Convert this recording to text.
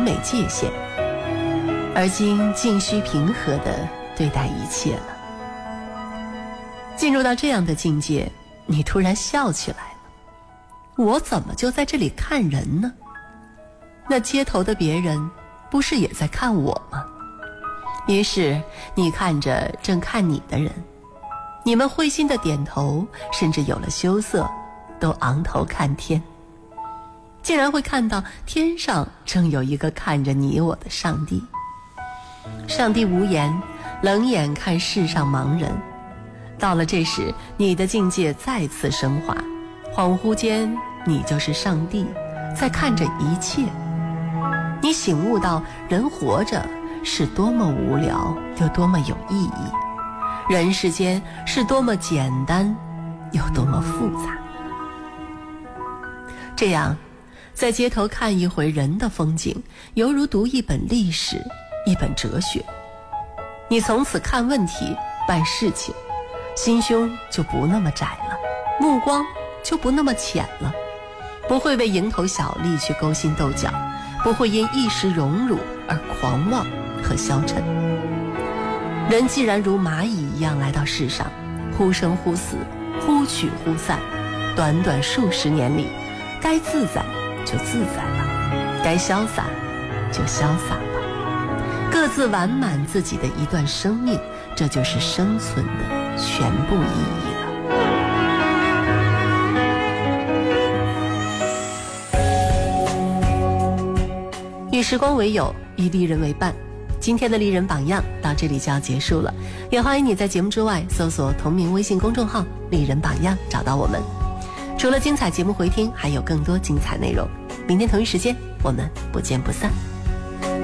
没界限，而今静虚平和地对待一切了。进入到这样的境界，你突然笑起来了，我怎么就在这里看人呢？那街头的别人不是也在看我吗？于是你看着正看你的人，你们会心的点头，甚至有了羞涩，都昂头看天，竟然会看到天上正有一个看着你我的上帝。上帝无言，冷眼看世上盲人。到了这时，你的境界再次升华，恍惚间你就是上帝，在看着一切。你醒悟到人活着是多么无聊，又多么有意义，人世间是多么简单，又多么复杂。这样在街头看一回人的风景，犹如读一本历史，一本哲学。你从此看问题办事情，心胸就不那么窄了，目光就不那么浅了，不会为蝇头小利去勾心斗角，不会因一时荣辱而狂妄和消沉。人既然如蚂蚁一样来到世上，忽生忽死，忽去忽散，短短数十年里，该自在就自在了，该潇洒就潇洒吧，各自完满自己的一段生命，这就是生存的全部意义了。与时光为友，与丽人为伴。今天的丽人榜样到这里就要结束了，也欢迎你在节目之外搜索同名微信公众号丽人榜样，找到我们。除了精彩节目回听，还有更多精彩内容。明天同一时间我们不见不散。